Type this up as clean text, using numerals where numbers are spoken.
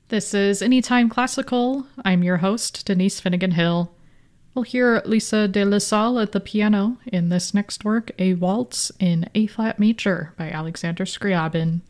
This is Anytime Classical. I'm your host, Denise Finnegan Hill. We'll hear Lisa de la Salle at the piano in this next work, a waltz in A-flat major by Alexander Scriabin.